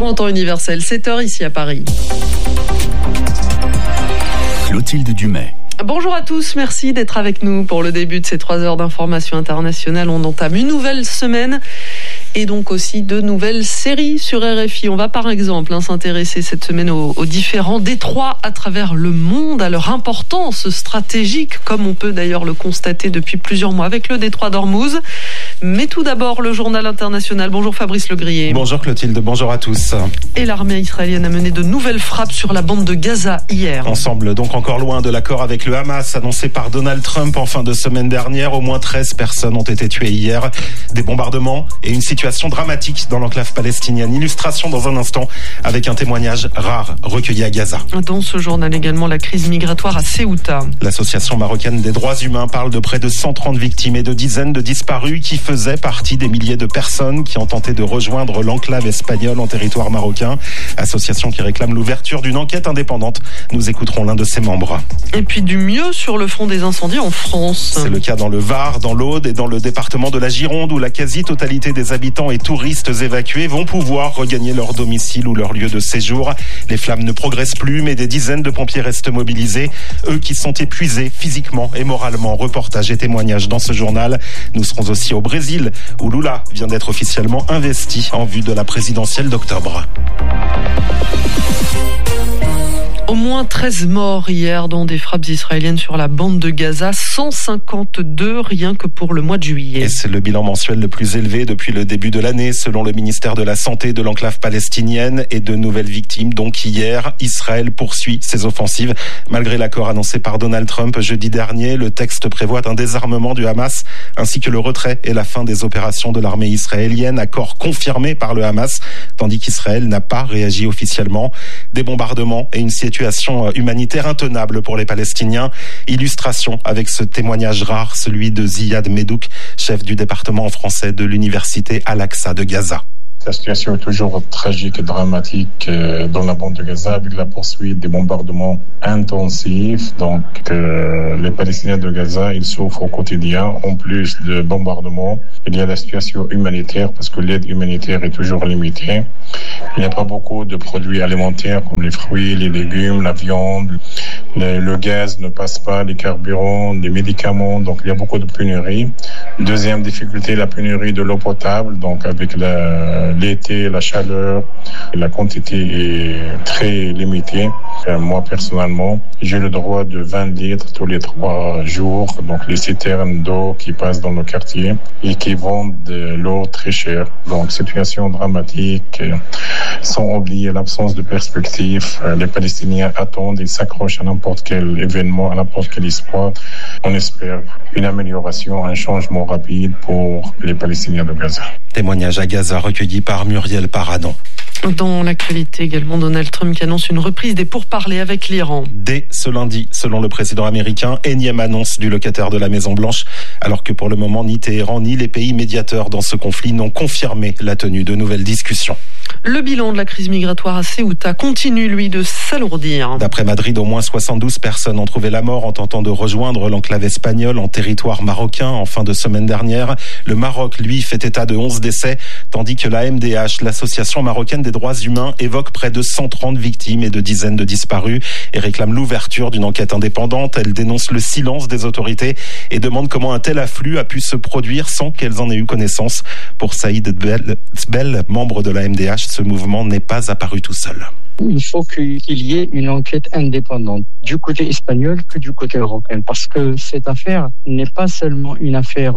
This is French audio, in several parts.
en temps universel, 7h ici à Paris. Clotilde Dumais. Bonjour à tous, merci d'être avec nous pour le début de ces 3 heures d'information internationale. On entame une nouvelle semaine et donc aussi de nouvelles séries sur RFI. On va par exemple s'intéresser cette semaine aux différents détroits à travers le monde, à leur importance stratégique, comme on peut d'ailleurs le constater depuis plusieurs mois avec le détroit d'Ormuz. Mais tout d'abord, le journal international. Bonjour Fabrice Legrier. Bonjour Clotilde, bonjour à tous. Et l'armée israélienne a mené de nouvelles frappes sur la bande de Gaza hier. On semble donc encore loin de l'accord avec le Hamas annoncé par Donald Trump en fin de semaine dernière. Au moins 13 personnes ont été tuées hier. Des bombardements et une situation dramatique dans l'enclave palestinienne. Illustration dans un instant avec un témoignage rare recueilli à Gaza. Dans ce journal également, la crise migratoire à Ceuta. L'association marocaine des droits humains parle de près de 130 victimes et de dizaines de disparus qui faisaient partie des milliers de personnes qui ont tenté de rejoindre l'enclave espagnole en territoire marocain. Association qui réclame l'ouverture d'une enquête indépendante. Nous écouterons l'un de ses membres. Et puis du mieux sur le front des incendies en France. C'est le cas dans le Var, dans l'Aude et dans le département de la Gironde où la quasi-totalité des habitants et touristes évacués vont pouvoir regagner leur domicile ou leur lieu de séjour. Les flammes ne progressent plus mais des dizaines de pompiers restent mobilisés. Eux qui sont épuisés physiquement et moralement. Reportage et témoignages dans ce journal. Nous serons aussi au Brésil où Lula vient d'être officiellement investi en vue de la présidentielle d'octobre. Au moins 13 morts hier dans des frappes israéliennes sur la bande de Gaza, 152 rien que pour le mois de juillet. Et c'est le bilan mensuel le plus élevé depuis le début de l'année, selon le ministère de la Santé de l'enclave palestinienne et de nouvelles victimes. Donc hier, Israël poursuit ses offensives. Malgré l'accord annoncé par Donald Trump jeudi dernier, le texte prévoit un désarmement du Hamas ainsi que le retrait et la fin des opérations de l'armée israélienne, accord confirmé par le Hamas, tandis qu'Israël n'a pas réagi officiellement. Des bombardements et une situation humanitaire intenable pour les Palestiniens. Illustration avec ce témoignage rare, celui de Ziad Medouk, chef du département français de l'université Al-Aqsa de Gaza. La situation est toujours tragique et dramatique dans la bande de Gaza avec la poursuite des bombardements intensifs. Donc les Palestiniens de Gaza, ils souffrent au quotidien. En plus de bombardements, il y a la situation humanitaire parce que l'aide humanitaire est toujours limitée. Il n'y a pas beaucoup de produits alimentaires comme les fruits, les légumes, la viande. Le gaz ne passe pas, les carburants, les médicaments. Donc il y a beaucoup de pénurie. Deuxième difficulté, la pénurie de l'eau potable. Donc avec l'été, la chaleur, la quantité est très limitée. Moi, personnellement, j'ai le droit de 20 litres tous les 3 jours. Donc, les citernes d'eau qui passent dans le quartier et qui vendent de l'eau très chère. Donc, situation dramatique. Sans oublier l'absence de perspective. Les Palestiniens attendent, ils s'accrochent à n'importe quel événement, à n'importe quel espoir. On espère une amélioration, un changement rapide pour les Palestiniens de Gaza. Témoignage à Gaza recueilli par Muriel Paradon. Dans l'actualité également, Donald Trump qui annonce une reprise des pourparlers avec l'Iran. Dès ce lundi, selon le président américain, énième annonce du locataire de la Maison-Blanche, alors que pour le moment, ni Téhéran ni les pays médiateurs dans ce conflit n'ont confirmé la tenue de nouvelles discussions. Le bilan de la crise migratoire à Ceuta continue, lui, de s'alourdir. D'après Madrid, au moins 72 personnes ont trouvé la mort en tentant de rejoindre l'enclave espagnole en territoire marocain en fin de semaine dernière. Le Maroc, lui, fait état de 11 décès, tandis que la MDH, l'association marocaine des droits humains, évoque près de 130 victimes et de dizaines de disparus et réclame l'ouverture d'une enquête indépendante. Elle dénonce le silence des autorités et demande comment un tel afflux a pu se produire sans qu'elles en aient eu connaissance. Pour Saïd Bel, membre de la MDH, ce mouvement n'est pas apparu tout seul. Il faut qu'il y ait une enquête indépendante du côté espagnol que du côté européen, parce que cette affaire n'est pas seulement une affaire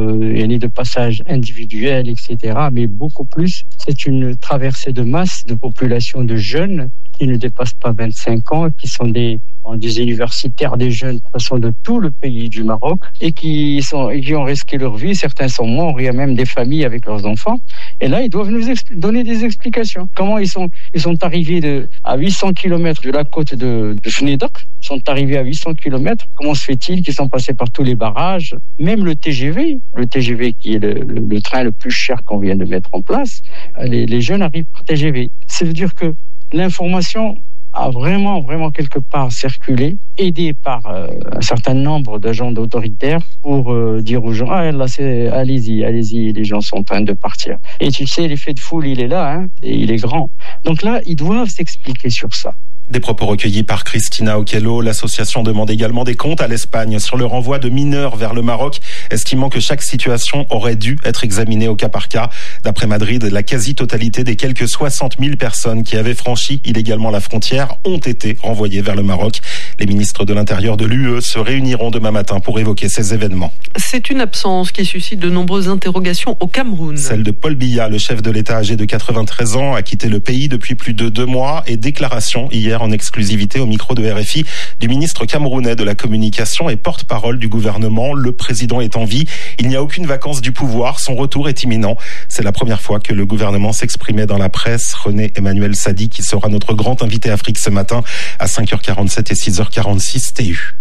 de passage individuel, etc., mais beaucoup plus, c'est une traversée de masse de population de jeunes qui ne dépassent pas 25 ans, qui sont des universitaires, des jeunes de façon de tout le pays du Maroc et qui ont risqué leur vie. Certains sont morts, il y a même des familles avec leurs enfants. Et là, ils doivent nous donner des explications. Comment ils sont arrivés à 800 km de la côte de Schneidach, sont arrivés à 800 km. Comment se fait-il qu'ils sont passés par tous les barrages? Même le TGV qui est le train le plus cher qu'on vient de mettre en place, les jeunes arrivent par TGV. Ça veut dire que l'information a vraiment quelque part circulé, aidé par un certain nombre d'agents autoritaires pour dire aux gens là c'est allez-y, les gens sont en train de partir. Et tu sais, l'effet de foule il est là, et il est grand. Donc là, ils doivent s'expliquer sur ça. Des propos recueillis par Christina Okello. L'association demande également des comptes à l'Espagne sur le renvoi de mineurs vers le Maroc, estimant que chaque situation aurait dû être examinée au cas par cas. D'après Madrid, la quasi-totalité des quelques 60 000 personnes qui avaient franchi illégalement la frontière ont été renvoyées vers le Maroc. Les ministres de l'Intérieur de l'UE se réuniront demain matin pour évoquer ces événements. C'est une absence qui suscite de nombreuses interrogations au Cameroun. Celle de Paul Biya, le chef de l'État âgé de 93 ans, a quitté le pays depuis plus de 2 mois et déclaration hier en exclusivité au micro de RFI du ministre camerounais de la communication et porte-parole du gouvernement. Le président est en vie. Il n'y a aucune vacance du pouvoir. Son retour est imminent. C'est la première fois que le gouvernement s'exprimait dans la presse. René Emmanuel Sadi, qui sera notre grand invité Afrique ce matin à 5h47 et 6h46 TU.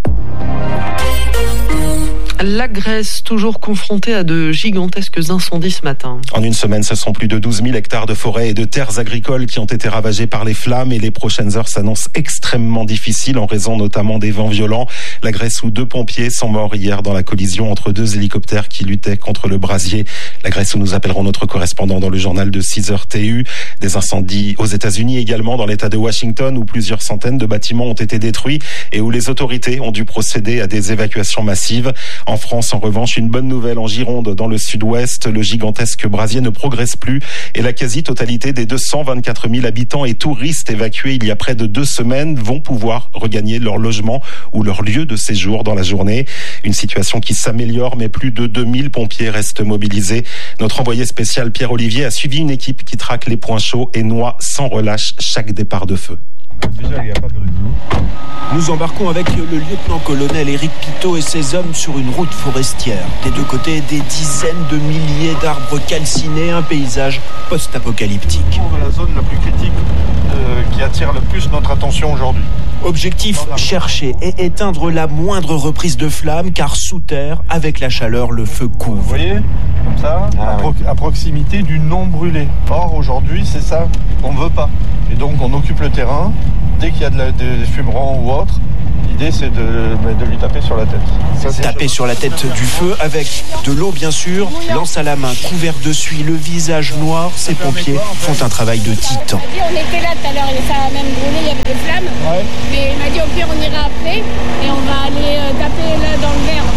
La Grèce, toujours confrontée à de gigantesques incendies ce matin. En une semaine, ce sont plus de 12 000 hectares de forêts et de terres agricoles qui ont été ravagés par les flammes et les prochaines heures s'annoncent extrêmement difficiles en raison notamment des vents violents. La Grèce, où 2 pompiers sont morts hier dans la collision entre 2 hélicoptères qui luttaient contre le brasier. La Grèce, où nous appellerons notre correspondant dans le journal de 6h TU. Des incendies aux États-Unis également, dans l'État de Washington, où plusieurs centaines de bâtiments ont été détruits et où les autorités ont dû procéder à des évacuations massives. En France, en revanche, une bonne nouvelle en Gironde, dans le sud-ouest. Le gigantesque brasier ne progresse plus et la quasi-totalité des 224 000 habitants et touristes évacués il y a près de 2 semaines vont pouvoir regagner leur logement ou leur lieu de séjour dans la journée. Une situation qui s'améliore, mais plus de 2000 pompiers restent mobilisés. Notre envoyé spécial Pierre-Olivier a suivi une équipe qui traque les points chauds et noie sans relâche chaque départ de feu. Déjà, il n'y a pas de réseau. Nous embarquons avec le lieutenant-colonel Éric Pitot et ses hommes sur une route forestière. Des 2 côtés, des dizaines de milliers d'arbres calcinés, un paysage post-apocalyptique. La zone la plus critique qui attire le plus notre attention aujourd'hui. Objectif, chercher et éteindre la moindre reprise de flamme, car sous terre, avec la chaleur, le feu couvre. Vous voyez, comme ça, à proximité du non brûlé. Or, aujourd'hui, c'est ça qu'on ne veut pas. Et donc, on occupe le terrain. Dès qu'il y a des fumerants ou autre, l'idée, c'est de lui taper sur la tête. Taper sur la tête du feu avec de l'eau, bien sûr, lance à la main, couvert de suie, le visage noir. Ces pompiers font un travail de titan. On était là tout à l'heure, ça a même brûlé, il y avait des flammes. Ouais. Mais il m'a dit au pire on ira après et on va aller taper là dans le verre.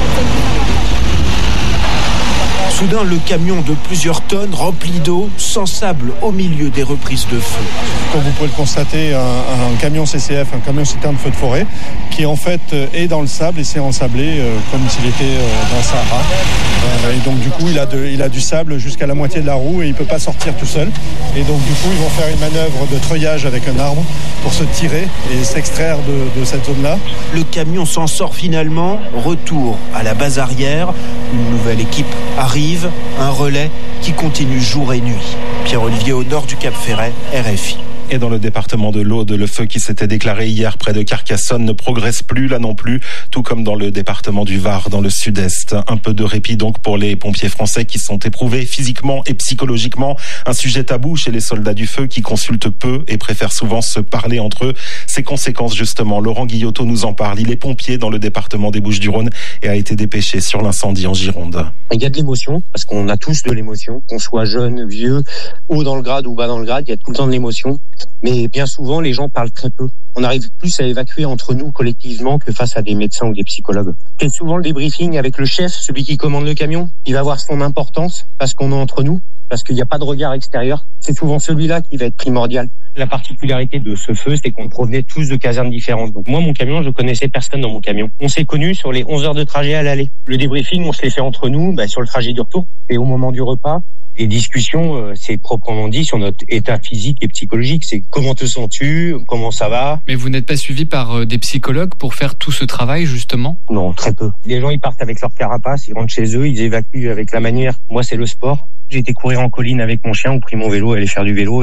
Soudain, le camion de plusieurs tonnes rempli d'eau, sans sable, au milieu des reprises de feu. Comme vous pouvez le constater, un camion CCF, un camion citerne feu de forêt, qui en fait est dans le sable et s'est ensablé comme s'il était dans le Sahara. Et donc du coup, il a du sable jusqu'à la moitié de la roue et il ne peut pas sortir tout seul. Et donc du coup, ils vont faire une manœuvre de treuillage avec un arbre pour se tirer et s'extraire de cette zone-là. Le camion s'en sort finalement. Retour à la base arrière. Une nouvelle équipe arrive, un relais qui continue jour et nuit. Pierre-Olivier au nord du Cap Ferret, RFI. Et dans le département de l'Aude, le feu qui s'était déclaré hier près de Carcassonne ne progresse plus là non plus, tout comme dans le département du Var, dans le sud-est. Un peu de répit donc pour les pompiers français qui sont éprouvés physiquement et psychologiquement. Un sujet tabou chez les soldats du feu qui consultent peu et préfèrent souvent se parler entre eux. Ses conséquences justement, Laurent Guillotot nous en parle. Il est pompier dans le département des Bouches-du-Rhône et a été dépêché sur l'incendie en Gironde. Il y a de l'émotion, parce qu'on a tous de l'émotion, qu'on soit jeune, vieux, haut dans le grade ou bas dans le grade, il y a tout le temps de l'émotion. Mais bien souvent, les gens parlent très peu. On arrive plus à évacuer entre nous collectivement que face à des médecins ou des psychologues. C'est souvent le débriefing avec le chef, celui qui commande le camion. Il va avoir son importance parce qu'on est entre nous, parce qu'il n'y a pas de regard extérieur. C'est souvent celui-là qui va être primordial. La particularité de ce feu, c'est qu'on provenait tous de casernes différentes. Donc moi, mon camion, je connaissais personne dans mon camion. On s'est connus sur les 11 heures de trajet à l'aller. Le débriefing, on se l'est fait entre nous sur le trajet du retour. Et au moment du repas, les discussions, c'est proprement dit sur notre état physique et psychologique. C'est comment te sens-tu, comment ça va. Mais vous n'êtes pas suivi par des psychologues pour faire tout ce travail, justement ? Non, très peu. Les gens, ils partent avec leur carapace, ils rentrent chez eux, ils évacuent avec la manière. Moi, c'est le sport. J'ai été courir en colline avec mon chien, ou pris mon vélo, aller faire du vélo et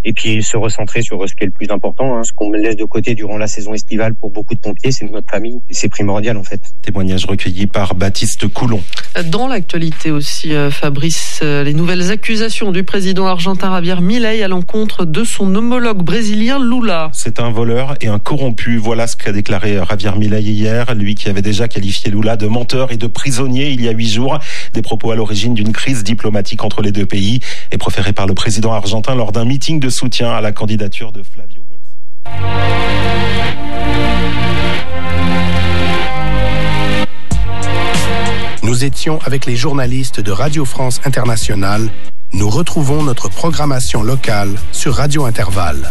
et puis se recentrer sur ce qui est le plus important, ce qu'on laisse de côté durant la saison estivale pour beaucoup de pompiers, c'est notre famille, et c'est primordial en fait. Témoignage recueilli par Baptiste Coulon. Dans l'actualité aussi, Fabrice, les nouvelles accusations du président argentin Javier Milei à l'encontre de son homologue brésilien Lula. C'est un voleur et un corrompu. Voilà ce qu'a déclaré Javier Milei hier, lui qui avait déjà qualifié Lula de menteur et de prisonnier il y a 8 jours. Des propos à l'origine d'une crise diplomatique entre les deux pays et proférés par le président argentin lors d'un meeting de soutien à la candidature de Flavio Bolsonaro. Nous étions avec les journalistes de Radio France Internationale. Nous retrouvons notre programmation locale sur Radio Intervalle.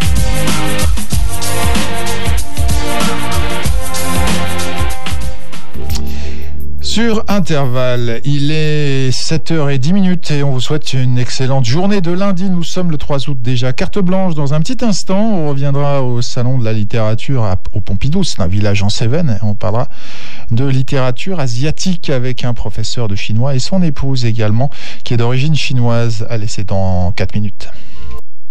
Sur Intervalle, il est 7h10 et on vous souhaite une excellente journée de lundi. Nous sommes le 3 août déjà. Carte blanche dans un petit instant. On reviendra au Salon de la littérature au Pompidou, c'est un village en Cévennes. Et on parlera de littérature asiatique avec un professeur de chinois et son épouse également qui est d'origine chinoise. Allez, c'est dans 4 minutes.